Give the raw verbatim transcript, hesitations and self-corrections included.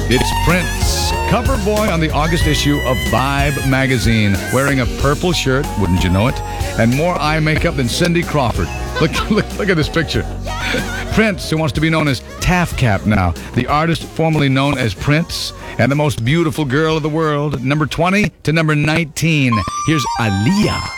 It's Prince, cover boy on the August issue of Vibe magazine, wearing a purple shirt, wouldn't you know it, and more eye makeup than Cindy Crawford. Look, look, look at this picture. Prince, who wants to be known as Taff Cap now, the artist formerly known as Prince, and the most beautiful girl of the world, number twenty to number nineteen. Here's Aaliyah.